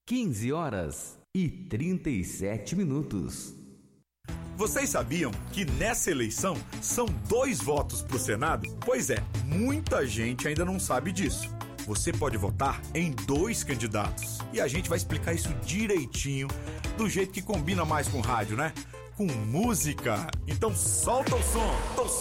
15h37. Vocês sabiam que nessa eleição são 2 votos para o Senado? Pois é, muita gente ainda não sabe disso. Você pode votar em 2 candidatos. E a gente vai explicar isso direitinho, do jeito que combina mais com rádio, né? Com música. Então solta o som.